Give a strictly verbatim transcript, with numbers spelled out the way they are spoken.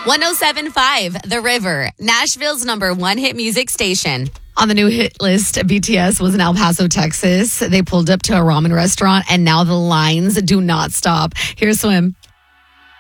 one oh seven point five, The River, Nashville's number one hit music station. On the new hit list, B T S was in El Paso, Texas. They pulled up to a ramen restaurant, and now the lines do not stop. Here's Swim.